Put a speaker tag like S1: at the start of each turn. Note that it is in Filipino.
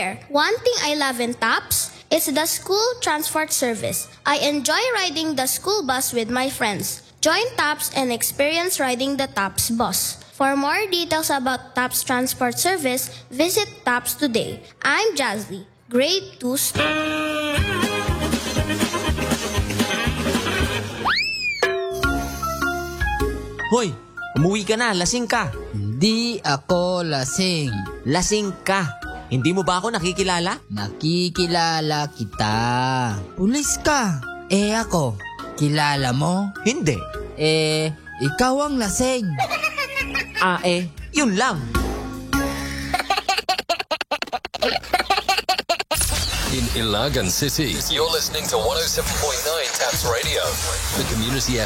S1: there. One thing I love in TAPS is the school transport service. I enjoy riding the school bus with my friends. Join TAPS and experience riding the TAPS bus. For more details about TAPS transport service, visit TAPS today. I'm Jazzy, grade 2 student.
S2: Hoy, umuwi ka na, lasing ka.
S3: Hindi ako lasing.
S2: Lasing ka. Hindi mo ba ako nakikilala?
S3: Nakikilala kita. Pulis ka. Ako, kilala mo?
S2: Hindi.
S3: Ikaw ang lasing.
S2: Yun lang.
S4: In Ilagan City, you're listening to 107.9 TAPS Radio, the community